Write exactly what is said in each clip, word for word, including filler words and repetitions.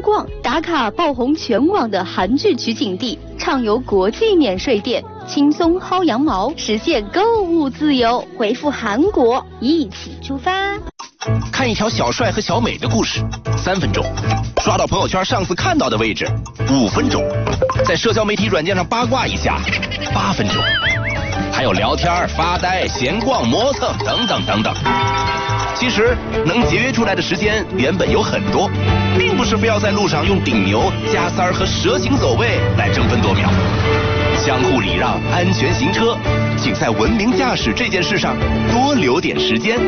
逛，打卡爆红全网的韩剧取景地，畅游国际免税店，轻松薅羊毛，实现购物自由。回复韩国，一起出发。 看一条小帅和小美的故事，三分钟；刷到朋友圈上次看到的位置，五分钟；在社交媒体软件上八卦一下，八分钟；还有聊天、发呆、闲逛、磨蹭等等等等。其实能节约出来的时间原本有很多，并不是非要在路上用顶牛、加塞儿和蛇形走位来争分夺秒。相互礼让，安全行车，请在文明驾驶这件事上多留点时间。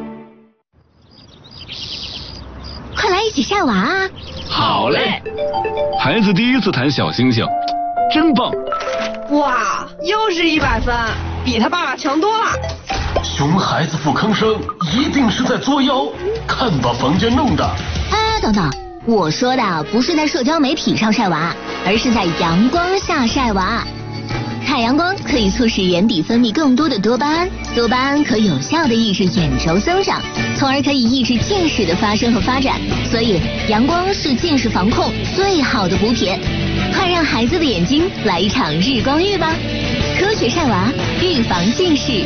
快来一起晒娃啊！ 好嘞！孩子第一次弹小星星，真棒！ 哇，又是一百分，比他爸爸强多了。 熊孩子不吭声，一定是在作妖。看把房间弄的！ 哎，等等，我说的不是在社交媒体上晒娃，而是在阳光下晒娃。太阳光可以促使眼底分泌更多的多巴胺，多巴胺可有效的抑制眼轴增长，从而可以抑制近视的发生和发展。所以，阳光是近视防控最好的补品。快让孩子的眼睛来一场日光浴吧！科学晒娃，预防近视。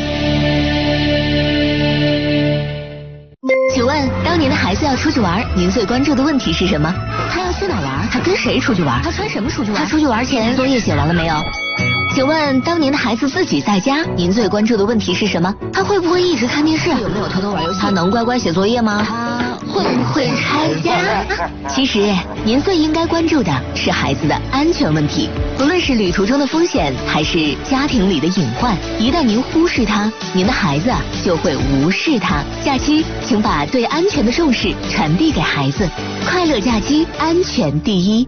请问，当您的孩子要出去玩，您最关注的问题是什么？他要去哪玩？他跟谁出去玩？他穿什么出去玩？他出去玩前作业写完了没有？请问，当您的孩子自己在家，您最关注的问题是什么？他会不会一直看电视？有没有偷偷玩游戏？他能乖乖写作业吗？他会不会拆家？其实，您最应该关注的是孩子的安全问题。不论是旅途中的风险，还是家庭里的隐患，一旦您忽视它，您的孩子就会无视它。假期，请把对安全的重视传递给孩子。快乐假期，安全第一。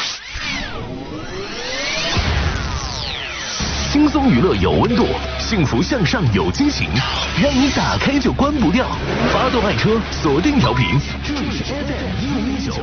轻松娱乐有温度，幸福向上有激情，让你打开就关不掉。发动爱车，锁定调频，这里是 F M 一零一九。